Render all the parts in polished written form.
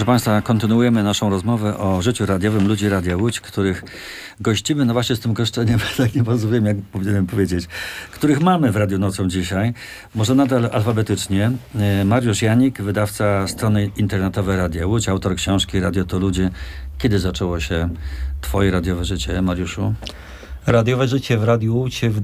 Państwa, kontynuujemy naszą rozmowę o życiu radiowym ludzi Radia Łódź, których gościmy, no właśnie z tym goszczeniem, tak nie bardzo wiem, jak powinienem powiedzieć, których mamy w Radiu Nocą dzisiaj, może nadal alfabetycznie. Mariusz Janik, wydawca strony internetowej Radia Łódź, autor książki Radio to ludzie. Kiedy zaczęło się twoje radiowe życie, Mariuszu? Radiowe życie w Radiu Łódź w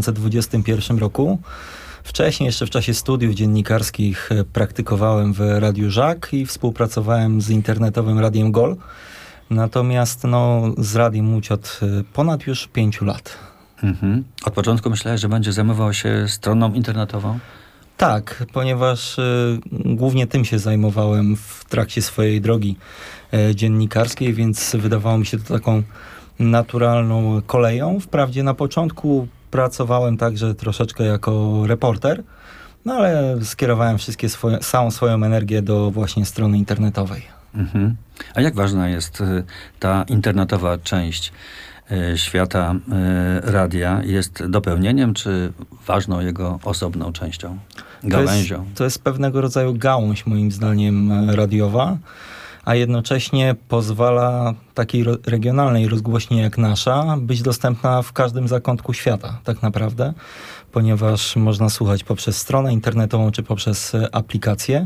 2021 roku. Wcześniej, jeszcze w czasie studiów dziennikarskich, praktykowałem w Radiu Żak i współpracowałem z internetowym Radiem Gol. Natomiast z Radiem Łódź od ponad już 5 lat. Mhm. Od początku myślałeś, że będzie zajmował się stroną internetową? Tak, ponieważ głównie tym się zajmowałem w trakcie swojej drogi dziennikarskiej, więc wydawało mi się to taką naturalną koleją. Wprawdzie na początku pracowałem także troszeczkę jako reporter, ale skierowałem całą swoją energię do właśnie strony internetowej. Mhm. A jak ważna jest ta internetowa część świata radia? Jest dopełnieniem, czy ważną jego osobną częścią, gałęzią? To jest pewnego rodzaju gałąź, moim zdaniem, radiowa, a jednocześnie pozwala takiej regionalnej rozgłośni jak nasza być dostępna w każdym zakątku świata, tak naprawdę, ponieważ można słuchać poprzez stronę internetową czy poprzez aplikację,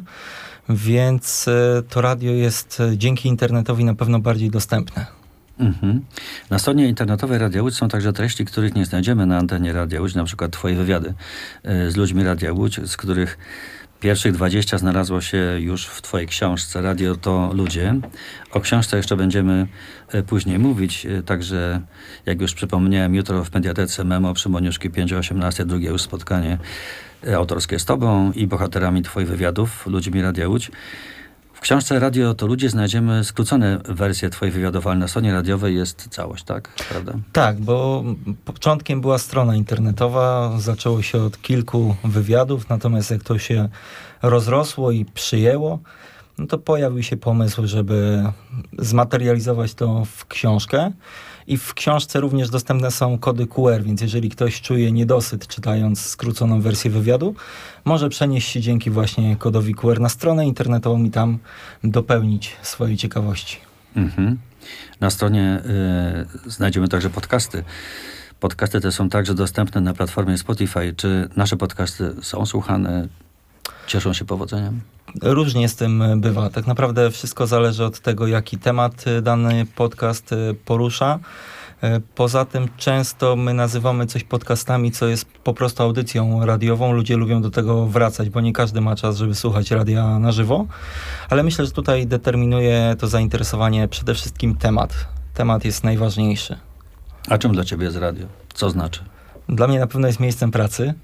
więc to radio jest dzięki internetowi na pewno bardziej dostępne. Mhm. Na stronie internetowej Radia Łódź są także treści, których nie znajdziemy na antenie Radia Łódź, na przykład twoje wywiady z ludźmi Radia Łódź, z których pierwszych 20 znalazło się już w twojej książce Radio to ludzie. O książce jeszcze będziemy później mówić, także jak już przypomniałem, jutro w Mediatece Memo przy Moniuszki 5 o 18, drugie już spotkanie autorskie z tobą i bohaterami twoich wywiadów, ludźmi Radia Łódź. W książce Radio to ludzie znajdziemy skrócone wersje twojej wywiadów, ale na stronie radiowej jest całość, tak? Prawda? Tak, bo początkiem była strona internetowa, zaczęło się od kilku wywiadów, natomiast jak to się rozrosło i przyjęło, to pojawił się pomysł, żeby zmaterializować to w książkę. I w książce również dostępne są kody QR, więc jeżeli ktoś czuje niedosyt czytając skróconą wersję wywiadu, może przenieść się dzięki właśnie kodowi QR na stronę internetową i tam dopełnić swojej ciekawości. Mhm. Na stronie znajdziemy także podcasty. Podcasty te są także dostępne na platformie Spotify. Czy nasze podcasty są słuchane? Cieszą się powodzeniem? Różnie z tym bywa. Tak naprawdę wszystko zależy od tego, jaki temat dany podcast porusza. Poza tym często my nazywamy coś podcastami, co jest po prostu audycją radiową. Ludzie lubią do tego wracać, bo nie każdy ma czas, żeby słuchać radia na żywo. Ale myślę, że tutaj determinuje to zainteresowanie przede wszystkim temat. Temat jest najważniejszy. A czym dla ciebie jest radio? Co znaczy? Dla mnie na pewno jest miejscem pracy.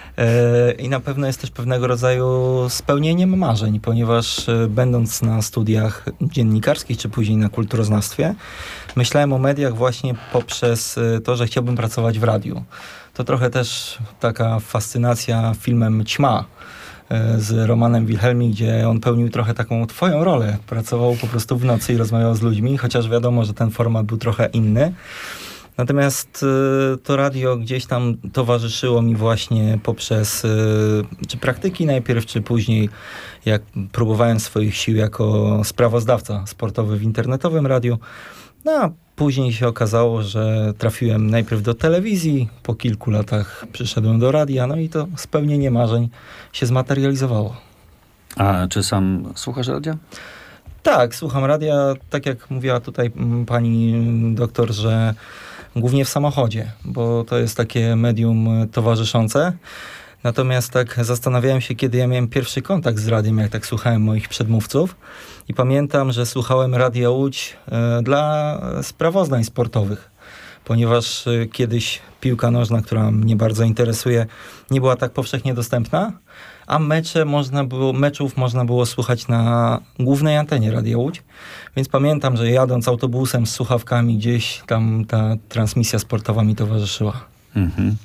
I na pewno jest też pewnego rodzaju spełnieniem marzeń, ponieważ będąc na studiach dziennikarskich, czy później na kulturoznawstwie, myślałem o mediach właśnie poprzez to, że chciałbym pracować w radiu. To trochę też taka fascynacja filmem Ćma z Romanem Wilhelmi, gdzie on pełnił trochę taką twoją rolę. Pracował po prostu w nocy i rozmawiał z ludźmi, chociaż wiadomo, że ten format był trochę inny. Natomiast to radio gdzieś tam towarzyszyło mi właśnie poprzez czy praktyki najpierw, czy później, jak próbowałem swoich sił jako sprawozdawca sportowy w internetowym radiu. No a później się okazało, że trafiłem najpierw do telewizji, po kilku latach przyszedłem do radia, no i to spełnienie marzeń się zmaterializowało. A czy sam słuchasz radia? Tak, słucham radia, tak jak mówiła tutaj pani doktor, że głównie w samochodzie, bo to jest takie medium towarzyszące. Natomiast tak zastanawiałem się, kiedy ja miałem pierwszy kontakt z radiem, jak tak słuchałem moich przedmówców. I pamiętam, że słuchałem Radia Łódź dla sprawozdań sportowych, ponieważ kiedyś piłka nożna, która mnie bardzo interesuje, nie była tak powszechnie dostępna, a meczów można było słuchać na głównej antenie Radia Łódź. Więc pamiętam, że jadąc autobusem z słuchawkami gdzieś tam ta transmisja sportowa mi towarzyszyła. Mhm.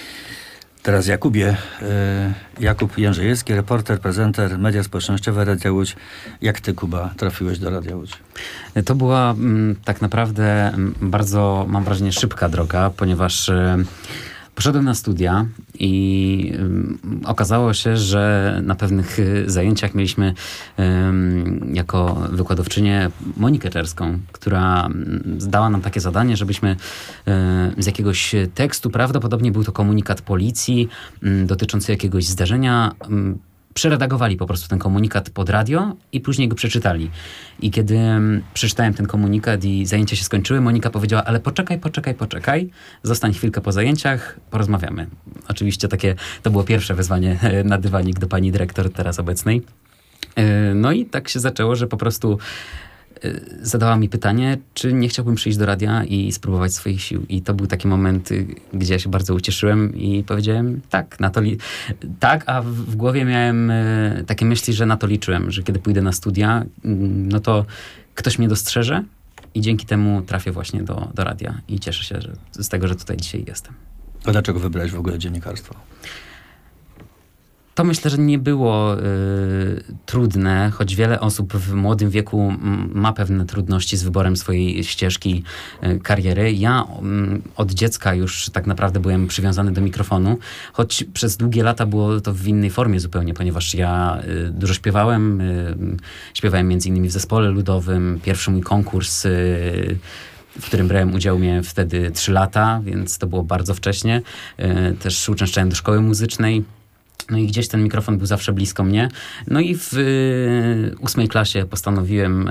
Teraz Jakubie. Jakub Jędrzejewski, reporter, prezenter, media społecznościowe Radia Łódź. Jak ty, Kuba, trafiłeś do Radia Łódź? To była tak naprawdę bardzo, mam wrażenie, szybka droga, ponieważ Poszedłem na studia i okazało się, że na pewnych zajęciach mieliśmy jako wykładowczynię Monikę Czerską, która dała nam takie zadanie, żebyśmy z jakiegoś tekstu, prawdopodobnie był to komunikat policji dotyczący jakiegoś zdarzenia, przeredagowali po prostu ten komunikat pod radio i później go przeczytali. I kiedy przeczytałem ten komunikat i zajęcia się skończyły, Monika powiedziała, ale poczekaj, zostań chwilkę po zajęciach, porozmawiamy. Oczywiście to było pierwsze wezwanie na dywanik do pani dyrektor teraz obecnej. No i tak się zaczęło, że po prostu zadała mi pytanie, czy nie chciałbym przyjść do radia i spróbować swoich sił. I to był taki moment, gdzie ja się bardzo ucieszyłem i powiedziałem tak, tak, a w głowie miałem takie myśli, że na to liczyłem, że kiedy pójdę na studia, no to ktoś mnie dostrzeże i dzięki temu trafię właśnie do radia. I cieszę się z tego, że tutaj dzisiaj jestem. A dlaczego wybrałeś w ogóle dziennikarstwo? To myślę, że nie było trudne, choć wiele osób w młodym wieku ma pewne trudności z wyborem swojej ścieżki kariery. Ja od dziecka już tak naprawdę byłem przywiązany do mikrofonu, choć przez długie lata było to w innej formie zupełnie, ponieważ ja dużo śpiewałem. Śpiewałem między innymi w zespole ludowym. Pierwszy mój konkurs, w którym brałem udział, miałem wtedy 3 lata, więc to było bardzo wcześnie. Też uczęszczałem do szkoły muzycznej. No i gdzieś ten mikrofon był zawsze blisko mnie. No i w 8 klasie postanowiłem,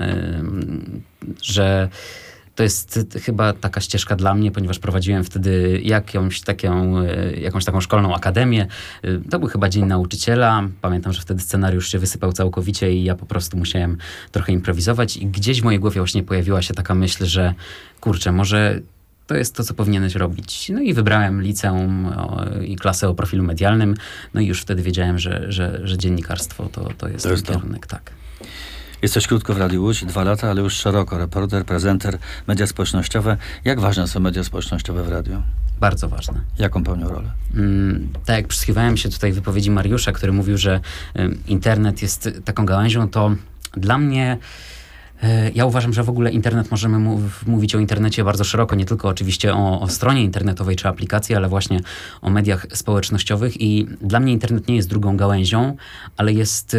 że to jest chyba taka ścieżka dla mnie, ponieważ prowadziłem wtedy jakąś taką szkolną akademię. To był chyba Dzień Nauczyciela. Pamiętam, że wtedy scenariusz się wysypał całkowicie i ja po prostu musiałem trochę improwizować. I gdzieś w mojej głowie właśnie pojawiła się taka myśl, że kurczę, może to jest to, co powinieneś robić. No i wybrałem liceum i klasę o profilu medialnym. No i już wtedy wiedziałem, że dziennikarstwo to jest ten kierunek. Tak. Jesteś krótko w Radiu Łódź, 2 lata, ale już szeroko. Reporter, prezenter, media społecznościowe. Jak ważne są media społecznościowe w radiu? Bardzo ważne. Jaką pełnią rolę? Tak jak przysłuchiwałem się tutaj wypowiedzi Mariusza, który mówił, że internet jest taką gałęzią, to dla mnie ja uważam, że w ogóle internet, możemy mówić o internecie bardzo szeroko, nie tylko oczywiście o stronie internetowej czy aplikacji, ale właśnie o mediach społecznościowych i dla mnie internet nie jest drugą gałęzią, ale jest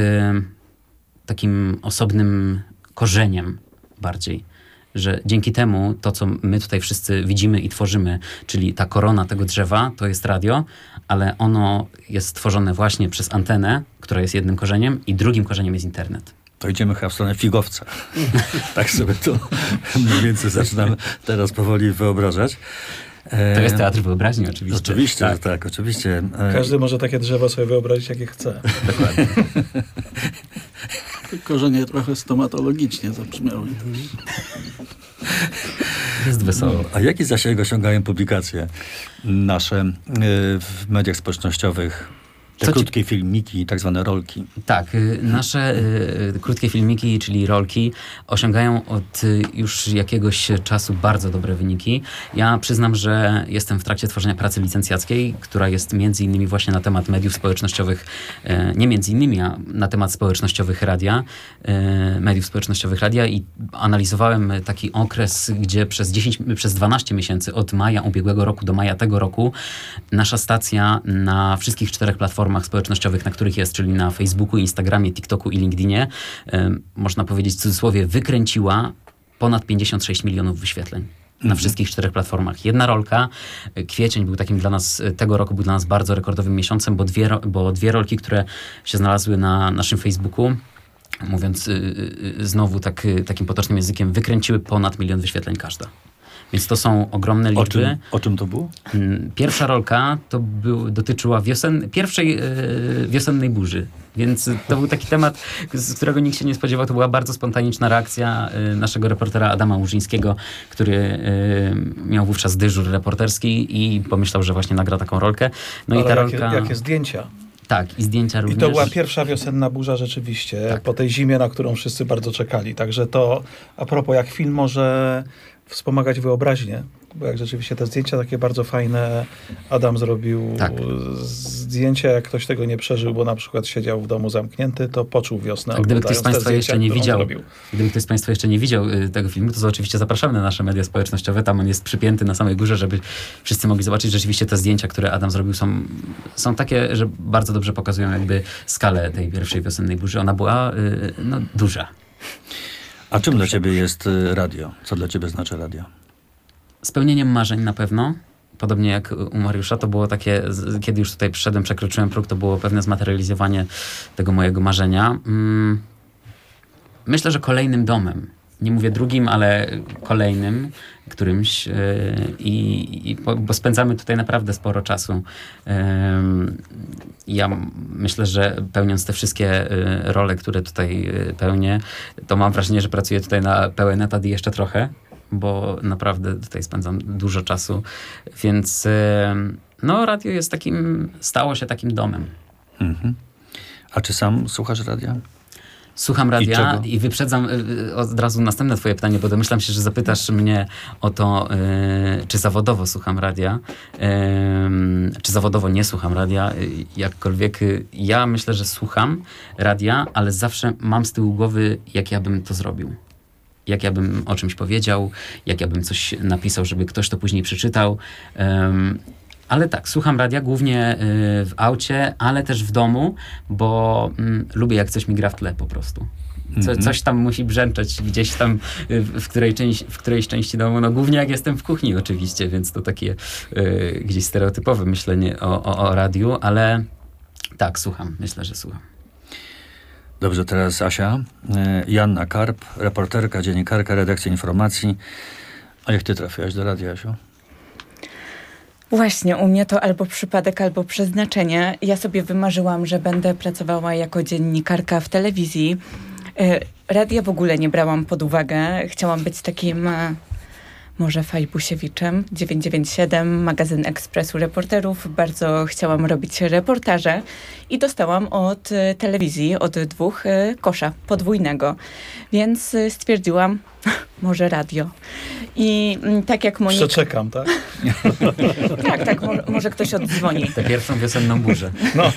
takim osobnym korzeniem bardziej, że dzięki temu to, co my tutaj wszyscy widzimy i tworzymy, czyli ta korona tego drzewa, to jest radio, ale ono jest stworzone właśnie przez antenę, która jest jednym korzeniem i drugim korzeniem jest internet. To idziemy chyba w stronę figowca. Tak sobie to mniej więcej zaczynam teraz powoli wyobrażać. To jest teatr wyobraźni oczywiście. Oczywiście, tak, oczywiście. Każdy może takie drzewo sobie wyobrazić, jakie chce. Dokładnie. Korzenie trochę stomatologicznie zabrzmiały. Jest wesoło. A jaki zasięg osiągają publikacje nasze w mediach społecznościowych? Te krótkie filmiki, tak zwane rolki. Tak, nasze krótkie filmiki, czyli rolki, osiągają od już jakiegoś czasu bardzo dobre wyniki. Ja przyznam, że jestem w trakcie tworzenia pracy licencjackiej, która jest między innymi właśnie na temat mediów społecznościowych, nie między innymi, a na temat społecznościowych radia, mediów społecznościowych radia i analizowałem taki okres, gdzie przez 12 miesięcy od maja ubiegłego roku do maja tego roku nasza stacja na wszystkich 4 platformach społecznościowych, na których jest, czyli na Facebooku, Instagramie, TikToku i LinkedInie, można powiedzieć w cudzysłowie, wykręciła ponad 56 milionów wyświetleń. Na wszystkich 4 platformach. Jedna rolka, kwiecień był takim dla nas, tego roku był dla nas bardzo rekordowym miesiącem, bo dwie rolki, które się znalazły na naszym Facebooku, mówiąc znowu takim potocznym językiem, wykręciły ponad 1 milion wyświetleń każda. Więc to są ogromne liczby. O czym to było? Pierwsza rolka dotyczyła pierwszej wiosennej burzy. Więc to był taki temat, z którego nikt się nie spodziewał. To była bardzo spontaniczna reakcja naszego reportera Adama Łużyńskiego, który miał wówczas dyżur reporterski i pomyślał, że właśnie nagra taką rolkę. No ale i ta rolka... jakie zdjęcia. Tak, i zdjęcia również. I to była pierwsza wiosenna burza rzeczywiście, tak. Po tej zimie, na którą wszyscy bardzo czekali. Także to, a propos, jak film może wspomagać wyobraźnię, Bo jak rzeczywiście te zdjęcia takie bardzo fajne Adam zrobił, Tak. zdjęcia, jak ktoś tego nie przeżył, bo na przykład siedział w domu zamknięty, to poczuł wiosnę. A gdyby ktoś z oglądając te Państwa jeszcze zdjęcia, nie które on widział, zrobił. gdyby ktoś z Państwa jeszcze nie widział tego filmu, to oczywiście zapraszamy na nasze media społecznościowe. Tam on jest przypięty na samej górze, żeby wszyscy mogli zobaczyć. Rzeczywiście te zdjęcia, które Adam zrobił, są takie, że bardzo dobrze pokazują jakby skalę tej pierwszej wiosennej burzy. Ona była duża. A czym dla ciebie jest radio? Co dla ciebie znaczy radio? Spełnieniem marzeń na pewno. Podobnie jak u Mariusza, to było takie, kiedy już tutaj przyszedłem, przekroczyłem próg, to było pewne zmaterializowanie tego mojego marzenia. Myślę, że kolejnym domem. Nie mówię drugim, ale kolejnym, którymś. Bo spędzamy tutaj naprawdę sporo czasu. Ja myślę, że pełniąc te wszystkie role, które tutaj pełnię, to mam wrażenie, że pracuję tutaj na pełen etat i jeszcze trochę, bo naprawdę tutaj spędzam dużo czasu, więc radio jest stało się takim domem. Mhm. A czy sam słuchasz radia? Słucham I radia czego? i wyprzedzam od razu następne twoje pytanie, bo domyślam się, że zapytasz mnie o to, czy zawodowo słucham radia, czy zawodowo nie słucham radia, jakkolwiek. Ja myślę, że słucham radia, ale zawsze mam z tyłu głowy, jak ja bym to zrobił. Jak ja bym o czymś powiedział, jak ja bym coś napisał, żeby ktoś to później przeczytał. Ale tak, słucham radia głównie w aucie, ale też w domu, bo lubię, jak coś mi gra w tle po prostu. Coś tam musi brzęczeć gdzieś tam w którejś części domu. No głównie jak jestem w kuchni oczywiście, więc to takie gdzieś stereotypowe myślenie o radiu, ale tak, słucham. Myślę, że słucham. Dobrze, teraz Asia. Joanna Karp, reporterka, dziennikarka, redakcja informacji. A jak ty trafiłaś do radia, Asiu? Właśnie, u mnie to albo przypadek, albo przeznaczenie. Ja sobie wymarzyłam, że będę pracowała jako dziennikarka w telewizji. Radia w ogóle nie brałam pod uwagę. Chciałam być takim może Fajbusiewiczem, 997, magazyn Ekspresu Reporterów. Bardzo chciałam robić reportaże i dostałam od telewizji, od 2 kosza podwójnego. Więc stwierdziłam, może radio. I tak jak Monika... Przeczekam, tak? Tak, może ktoś oddzwoni. Tę pierwszą wiosenną burzę.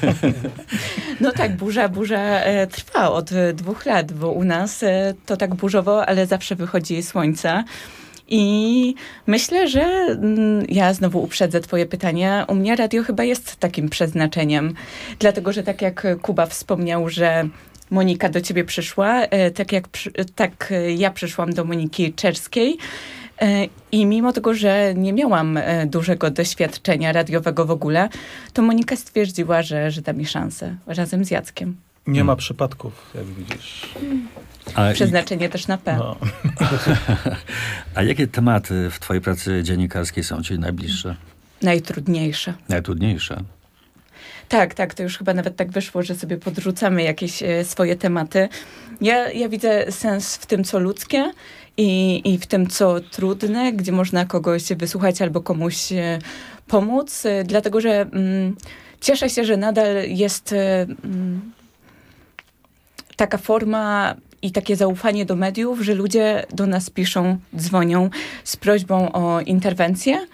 No tak, burza trwa od 2 lat, bo u nas to tak burzowo, ale zawsze wychodzi słońce. I myślę, że ja znowu uprzedzę twoje pytanie. U mnie radio chyba jest takim przeznaczeniem. Dlatego, że tak jak Kuba wspomniał, że Monika do ciebie przyszła, tak ja przyszłam do Moniki Czerskiej. I mimo tego, że nie miałam dużego doświadczenia radiowego w ogóle, to Monika stwierdziła, że da mi szansę razem z Jackiem. Nie ma przypadków, jak widzisz. Przeznaczenie też na P. No. A jakie tematy w twojej pracy dziennikarskiej są ci najbliższe? Najtrudniejsze. Najtrudniejsze? Tak, to już chyba nawet tak wyszło, że sobie podrzucamy jakieś swoje tematy. Ja widzę sens w tym, co ludzkie i w tym, co trudne, gdzie można kogoś wysłuchać albo komuś pomóc, dlatego że cieszę się, że nadal jest taka forma i takie zaufanie do mediów, że ludzie do nas piszą, dzwonią z prośbą o interwencję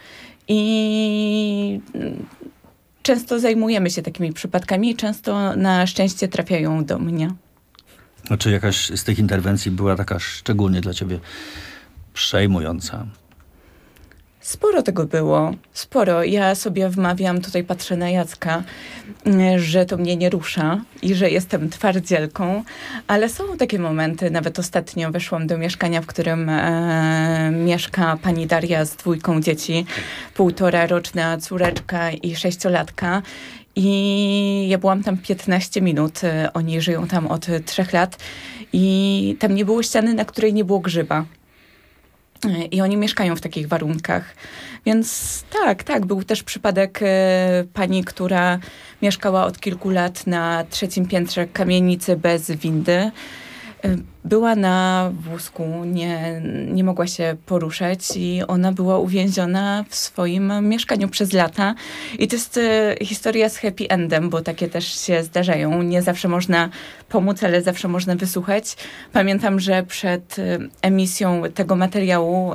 i często zajmujemy się takimi przypadkami i często na szczęście trafiają do mnie. No, czy jakaś z tych interwencji była taka szczególnie dla ciebie przejmująca? Sporo tego było. Sporo. Ja sobie wmawiam, tutaj patrzę na Jacka, że to mnie nie rusza i że jestem twardzielką, ale są takie momenty. Nawet ostatnio weszłam do mieszkania, w którym mieszka pani Daria z 2 dzieci. 1,5-roczna córeczka i 6-latka. I ja byłam tam 15 minut. Oni żyją tam od 3 lat i tam nie było ściany, na której nie było grzyba. I oni mieszkają w takich warunkach. Więc tak, był też przypadek pani, która mieszkała od kilku lat na 3. piętrze kamienicy bez windy. była na wózku, nie mogła się poruszać i ona była uwięziona w swoim mieszkaniu przez lata. I to jest historia z happy endem, bo takie też się zdarzają. Nie zawsze można pomóc, ale zawsze można wysłuchać. Pamiętam, że przed emisją tego materiału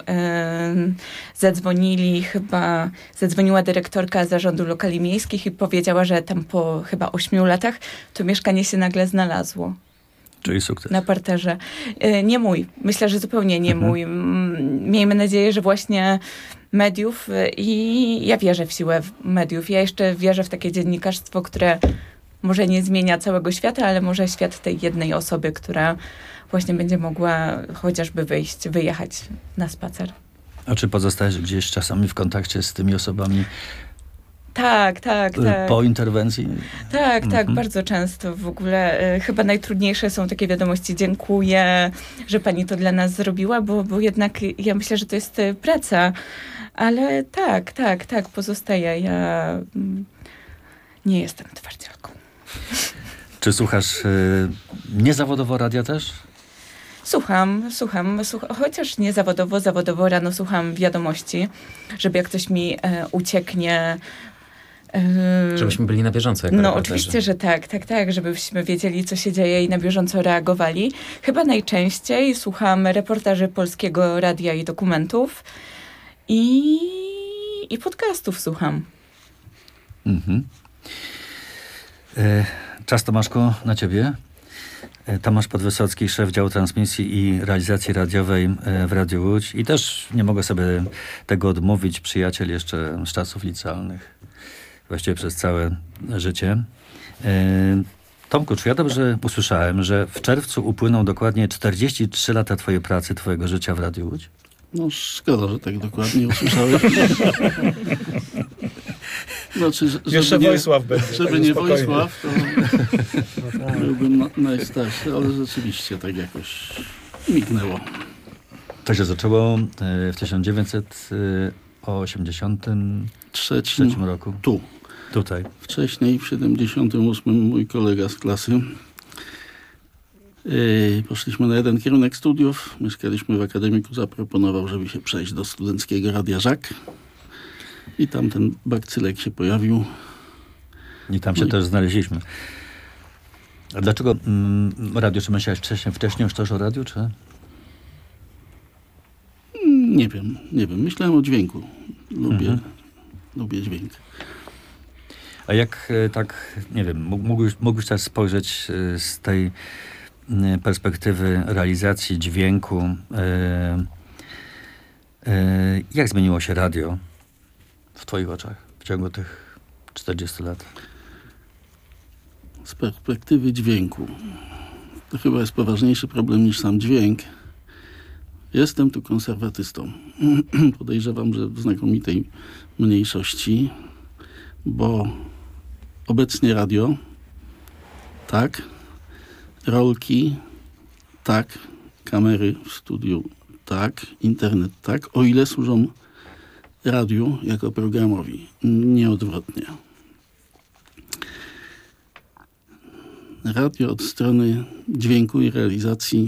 zadzwoniła dyrektorka zarządu lokali miejskich i powiedziała, że tam po chyba 8 latach to mieszkanie się nagle znalazło. Czyli sukces. Na parterze. Nie mój. Myślę, że zupełnie nie mój. Miejmy nadzieję, że właśnie mediów i ja wierzę w siłę mediów. Ja jeszcze wierzę w takie dziennikarstwo, które może nie zmienia całego świata, ale może świat tej jednej osoby, która właśnie będzie mogła chociażby wyjechać na spacer. A czy pozostajesz gdzieś czasami w kontakcie z tymi osobami Tak. po interwencji? Tak, bardzo często. W ogóle chyba najtrudniejsze są takie wiadomości: dziękuję, że pani to dla nas zrobiła, bo jednak ja myślę, że to jest praca. Ale tak, pozostaje. Ja nie jestem twardzielką. Czy słuchasz niezawodowo radia też? Słucham, chociaż nie zawodowo rano słucham wiadomości, żeby jak coś mi ucieknie. Żebyśmy byli na bieżąco. Jako No reporterzy. oczywiście, że tak, żebyśmy wiedzieli, co się dzieje i na bieżąco reagowali. Chyba najczęściej słucham reportaży Polskiego Radia i Dokumentów i podcastów słucham. Mhm. Czas, Tomaszku, na ciebie. Tomasz Podwysocki, szef działu transmisji i realizacji radiowej w Radiu Łódź. I też nie mogę sobie tego odmówić, przyjaciel jeszcze z czasów licealnych. Właściwie przez całe życie. Tomku, czy ja dobrze usłyszałem, że w czerwcu upłyną dokładnie 43 lata twojej pracy, twojego życia w Radiu Łódź? No szkoda, że tak dokładnie usłyszałeś. Znaczy, Jeszcze Wojsław będzie. Żeby nie spokojnie. Wojsław, to byłbym najstarszy, ale rzeczywiście tak jakoś mignęło. To się zaczęło w 1983 Trzecim roku. tu. Tutaj. Wcześniej, w 78, mój kolega z klasy. Poszliśmy na jeden kierunek studiów. Mieszkaliśmy w akademiku. Zaproponował, żeby się przejść do studenckiego Radia Żak. I tam ten bakcylek się pojawił. I tam się też znaleźliśmy. A dlaczego radio? Czy myślałeś wcześniej już też o radiu, czy? Nie wiem. Myślałem o dźwięku. Lubię dźwięk. A jak tak, nie wiem, mógłbyś teraz spojrzeć z tej perspektywy realizacji dźwięku, jak zmieniło się radio w twoich oczach w ciągu tych 40 lat? Z perspektywy dźwięku. To chyba jest poważniejszy problem niż sam dźwięk. Jestem tu konserwatystą. Podejrzewam, że w znakomitej mniejszości, bo obecnie radio, tak, rolki, tak, kamery w studiu, tak, internet, tak, o ile służą radiu jako programowi, nie odwrotnie. Radio od strony dźwięku i realizacji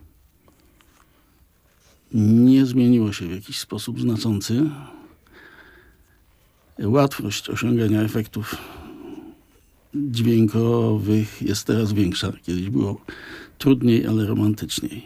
nie zmieniło się w jakiś sposób znaczący. Łatwość osiągania efektów dźwiękowych jest teraz większa. Kiedyś było trudniej, ale romantyczniej.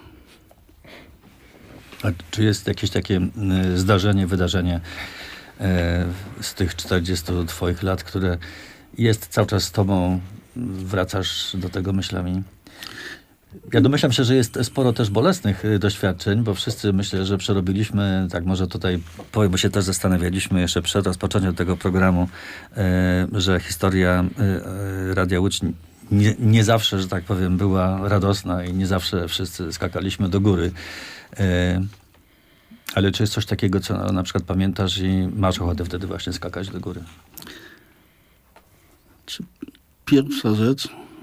A czy jest jakieś takie zdarzenie, wydarzenie z tych 40 twoich lat, które jest cały czas z tobą, wracasz do tego myślami? Ja domyślam się, że jest sporo też bolesnych doświadczeń, bo wszyscy myślę, że przerobiliśmy, tak może tutaj powiem, bo się też zastanawialiśmy jeszcze przed rozpoczęciem tego programu, że historia Radia Łódź nie zawsze, że tak powiem, była radosna i nie zawsze wszyscy skakaliśmy do góry. Ale czy jest coś takiego, co na przykład pamiętasz i masz ochotę wtedy właśnie skakać do góry? Pierwsza rzecz,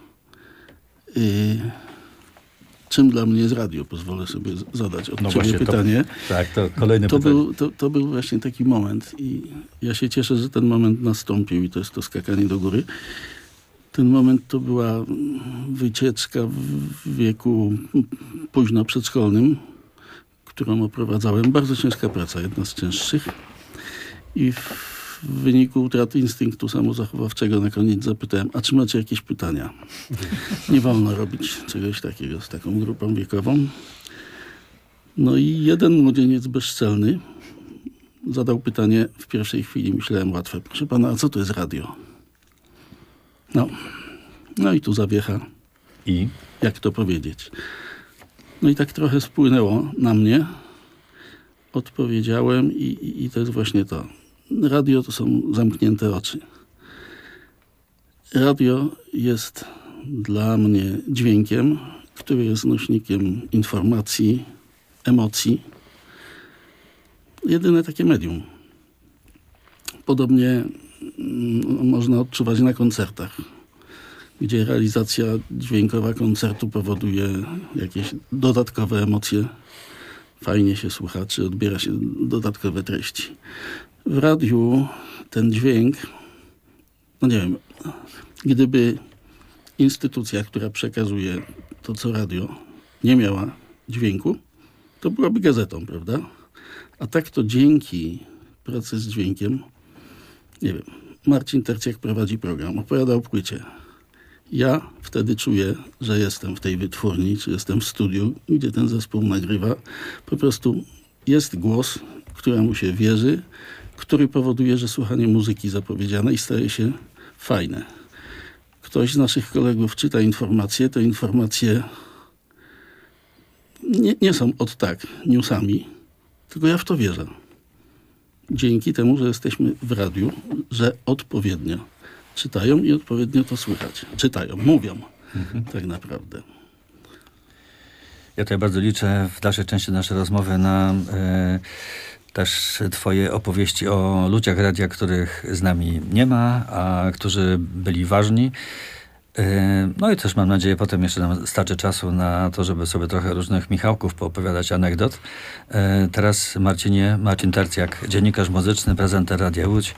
czym dla mnie jest radio? Pozwolę sobie zadać od ciebie pytanie. Tak, to kolejny pytanie. To był właśnie taki moment i ja się cieszę, że ten moment nastąpił i to jest to skakanie do góry. Ten moment to była wycieczka w wieku późno przedszkolnym, którą oprowadzałem. Bardzo ciężka praca, jedna z cięższych. I w wyniku utraty instynktu samozachowawczego na koniec zapytałem, a czy macie jakieś pytania? Nie wolno robić czegoś takiego z taką grupą wiekową. No i jeden młodzieniec bezczelny zadał pytanie w pierwszej chwili, myślałem łatwe. Proszę pana, a co to jest radio? No i tu zawiecha. I? Jak to powiedzieć? No i tak trochę spłynęło na mnie. Odpowiedziałem i to jest właśnie to. Radio to są zamknięte oczy. Radio jest dla mnie dźwiękiem, który jest nośnikiem informacji, emocji. Jedyne takie medium. Podobnie można odczuwać na koncertach, gdzie realizacja dźwiękowa koncertu powoduje jakieś dodatkowe emocje. Fajnie się słucha, czy odbiera się dodatkowe treści. W radiu ten dźwięk, no nie wiem, gdyby instytucja, która przekazuje to, co radio, nie miała dźwięku, to byłaby gazetą, prawda? A tak to dzięki pracy z dźwiękiem, nie wiem, Marcin Terciak prowadzi program, opowiada o płycie. Ja wtedy czuję, że jestem w tej wytwórni, czy jestem w studiu, gdzie ten zespół nagrywa. Po prostu jest głos, któremu się wierzy, który powoduje, że słuchanie muzyki zapowiedzianej staje się fajne. Ktoś z naszych kolegów czyta informacje, te informacje nie są od tak newsami, tylko ja w to wierzę. Dzięki temu, że jesteśmy w radiu, że odpowiednio czytają i odpowiednio to słychać. Czytają, mówią tak naprawdę. Ja tutaj bardzo liczę w dalszej części naszej rozmowy na też twoje opowieści o ludziach radia, których z nami nie ma, a którzy byli ważni. No i też mam nadzieję, potem jeszcze nam starczy czasu na to, żeby sobie trochę różnych Michałków poopowiadać, anegdot. Teraz Marcin Terciak, dziennikarz muzyczny, prezenter Radia Łódź.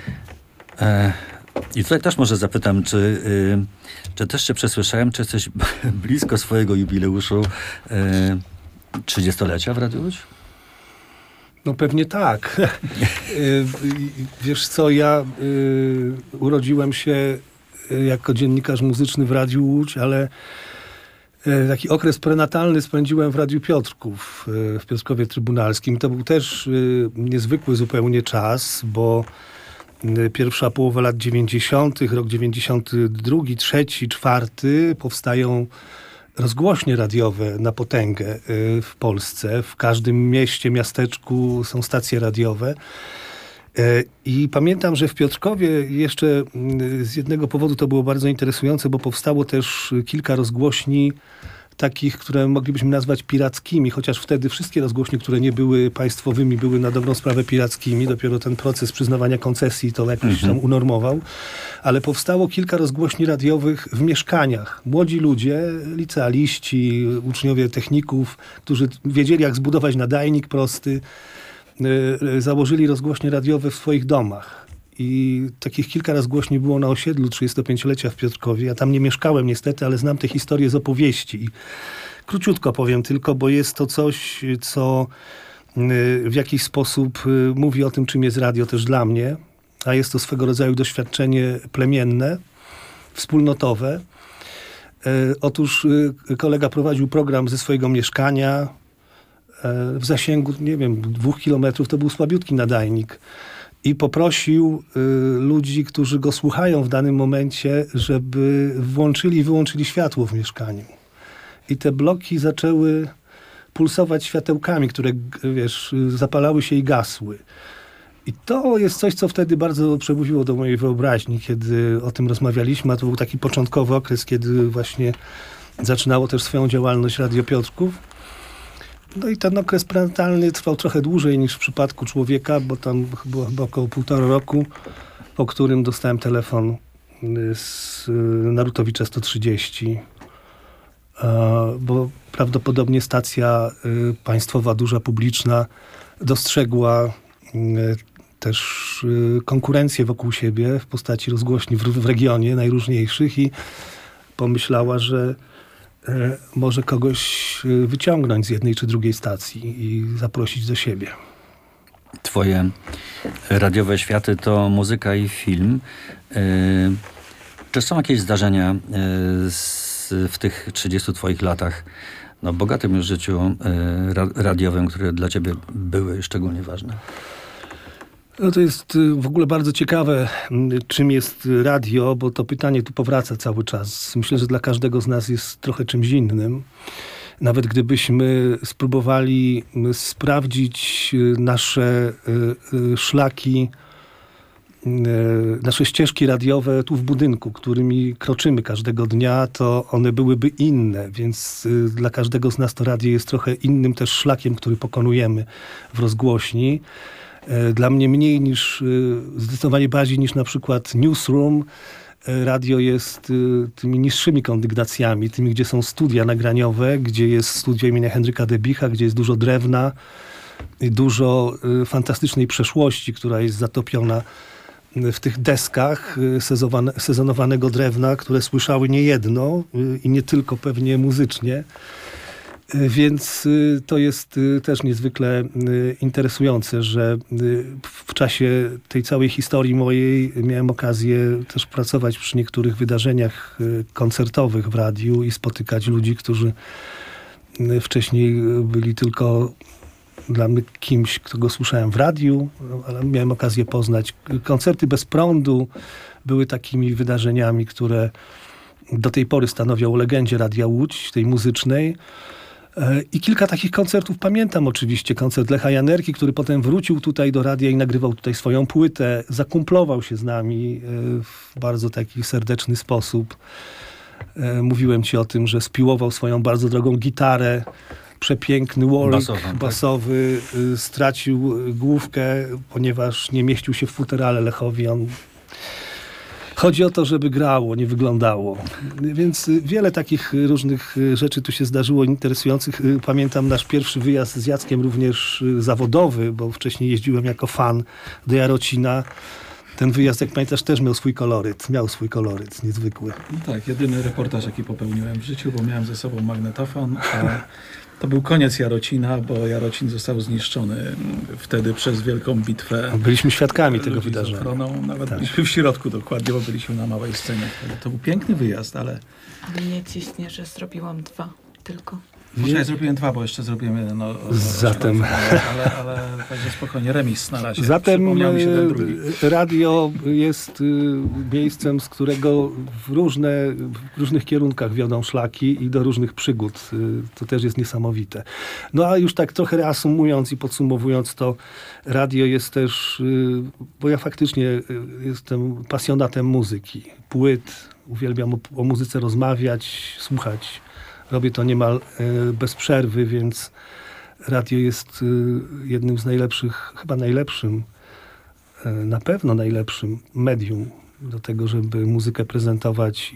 I tutaj też może zapytam, czy też cię przesłyszałem, czy jesteś blisko swojego jubileuszu 30-lecia w Radiu Łódź? No pewnie tak. Wiesz co, ja urodziłem się jako dziennikarz muzyczny w Radiu Łódź, ale taki okres prenatalny spędziłem w Radiu Piotrków, w Piotrkowie Trybunalskim. To był też niezwykły zupełnie czas, bo pierwsza połowa lat 90., rok 92, 3, 4 powstają rozgłośnie radiowe na potęgę w Polsce. W każdym mieście, miasteczku są stacje radiowe. I pamiętam, że w Piotrkowie jeszcze z jednego powodu to było bardzo interesujące, bo powstało też kilka rozgłośni takich, które moglibyśmy nazwać pirackimi, chociaż wtedy wszystkie rozgłośnie, które nie były państwowymi, były na dobrą sprawę pirackimi. Dopiero ten proces przyznawania koncesji to jakoś tam unormował. Ale powstało kilka rozgłośni radiowych w mieszkaniach. Młodzi ludzie, licealiści, uczniowie techników, którzy wiedzieli, jak zbudować nadajnik prosty, założyli rozgłośnie radiowe w swoich domach. I takich kilka rozgłośni było na osiedlu 35-lecia w Piotrkowie. Ja tam nie mieszkałem niestety, ale znam te historie z opowieści. I króciutko powiem tylko, bo jest to coś, co w jakiś sposób mówi o tym, czym jest radio też dla mnie. A jest to swego rodzaju doświadczenie plemienne, wspólnotowe. Otóż kolega prowadził program ze swojego mieszkania. W zasięgu, nie wiem, 2 kilometrów to był słabiutki nadajnik. I poprosił ludzi, którzy go słuchają w danym momencie, żeby włączyli i wyłączyli światło w mieszkaniu. I te bloki zaczęły pulsować światełkami, które, wiesz, zapalały się i gasły. I to jest coś, co wtedy bardzo przemówiło do mojej wyobraźni, kiedy o tym rozmawialiśmy, a to był taki początkowy okres, kiedy właśnie zaczynało też swoją działalność Radio Piotrków. No i ten okres prenatalny trwał trochę dłużej niż w przypadku człowieka, bo tam było chyba około 1,5 roku, po którym dostałem telefon z Narutowicza 130, bo prawdopodobnie stacja państwowa, duża, publiczna dostrzegła też konkurencję wokół siebie w postaci rozgłośni w regionie najróżniejszych i pomyślała, że może kogoś wyciągnąć z jednej czy drugiej stacji i zaprosić do siebie. Twoje radiowe światy to muzyka i film. Czy są jakieś zdarzenia w tych 30 twoich latach, bogatym już życiu radiowym, które dla ciebie były szczególnie ważne? No to jest w ogóle bardzo ciekawe, czym jest radio, bo to pytanie tu powraca cały czas. Myślę, że dla każdego z nas jest trochę czymś innym. Nawet gdybyśmy spróbowali sprawdzić nasze szlaki, nasze ścieżki radiowe tu w budynku, którymi kroczymy każdego dnia, to one byłyby inne, więc dla każdego z nas to radio jest trochę innym też szlakiem, który pokonujemy w rozgłośni. Dla mnie mniej niż, zdecydowanie bardziej niż na przykład Newsroom, radio jest tymi niższymi kondygnacjami, tymi, gdzie są studia nagraniowe, gdzie jest studio imienia Henryka Debicha, gdzie jest dużo drewna, dużo fantastycznej przeszłości, która jest zatopiona w tych deskach sezonowanego drewna, które słyszały niejedno i nie tylko pewnie muzycznie. Więc to jest też niezwykle interesujące, że w czasie tej całej historii mojej miałem okazję też pracować przy niektórych wydarzeniach koncertowych w radiu i spotykać ludzi, którzy wcześniej byli tylko dla mnie kimś, kogo słyszałem w radiu, ale miałem okazję poznać. Koncerty bez prądu były takimi wydarzeniami, które do tej pory stanowią o legendzie Radia Łódź, tej muzycznej. I kilka takich koncertów pamiętam oczywiście. Koncert Lecha Janerki, który potem wrócił tutaj do radia i nagrywał tutaj swoją płytę. Zakumplował się z nami w bardzo taki serdeczny sposób. Mówiłem ci o tym, że spiłował swoją bardzo drogą gitarę. Przepiękny Warwick basowy. Stracił główkę, ponieważ nie mieścił się w futerale Lechowi. Chodzi o to, żeby grało, nie wyglądało. Więc wiele takich różnych rzeczy tu się zdarzyło interesujących. Pamiętam nasz pierwszy wyjazd z Jackiem, również zawodowy, bo wcześniej jeździłem jako fan do Jarocina. Ten wyjazd, jak pamiętasz, też miał swój koloryt niezwykły. No tak, jedyny reportaż, jaki popełniłem w życiu, bo miałem ze sobą magnetofon, a to był koniec Jarocina, bo Jarocin został zniszczony wtedy przez wielką bitwę. Byliśmy świadkami tego wydarzenia. Nawet tak. byliśmy w środku dokładnie, bo byliśmy na małej scenie. To był piękny wyjazd, ale... A mnie ciśnie, że zrobiłam 2 tylko. Może ja zrobiłem 2, bo jeszcze zrobiłem jeden. Zatem... Ale także spokojnie, remis na razie. Zatem Przypomniał mi się ten drugi. radio jest miejscem, z którego w różnych kierunkach wiodą szlaki i do różnych przygód. To też jest niesamowite. No a już tak trochę reasumując i podsumowując, to radio jest też, bo ja faktycznie jestem pasjonatem muzyki, płyt, uwielbiam o muzyce rozmawiać, słuchać. Robię to niemal bez przerwy, więc radio jest jednym z najlepszych, chyba najlepszym, na pewno najlepszym medium do tego, żeby muzykę prezentować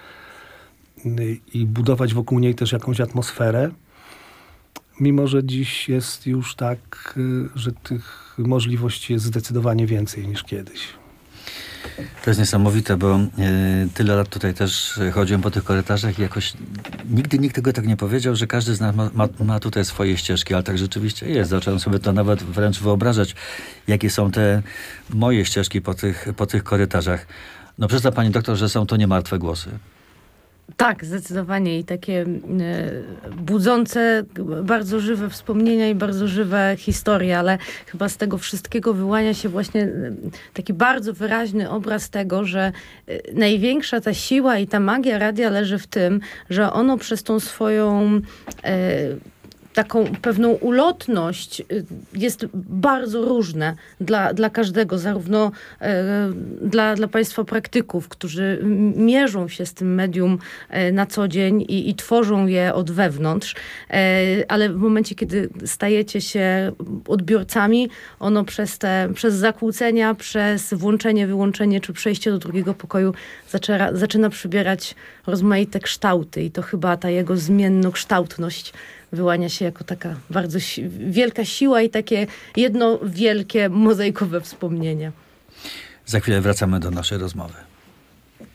i budować wokół niej też jakąś atmosferę. Mimo że dziś jest już tak, że tych możliwości jest zdecydowanie więcej niż kiedyś. To jest niesamowite, bo tyle lat tutaj też chodziłem po tych korytarzach i jakoś nigdy nikt tego tak nie powiedział, że każdy z nas ma tutaj swoje ścieżki, ale tak rzeczywiście jest. Zacząłem sobie to nawet wręcz wyobrażać, jakie są te moje ścieżki po tych korytarzach. No przyzna pani doktor, że są to nie martwe głosy. Tak, zdecydowanie i takie budzące bardzo żywe wspomnienia i bardzo żywe historie, ale chyba z tego wszystkiego wyłania się właśnie taki bardzo wyraźny obraz tego, że największa ta siła i ta magia radia leży w tym, że ono przez tą swoją taką pewną ulotność jest bardzo różne dla każdego, zarówno dla państwa praktyków, którzy mierzą się z tym medium na co dzień i tworzą je od wewnątrz, ale w momencie, kiedy stajecie się odbiorcami, ono przez zakłócenia, przez włączenie, wyłączenie czy przejście do drugiego pokoju zaczyna przybierać rozmaite kształty i to chyba ta jego zmiennokształtność wyłania się jako taka bardzo wielka siła i takie jedno wielkie mozaikowe wspomnienie. Za chwilę wracamy do naszej rozmowy.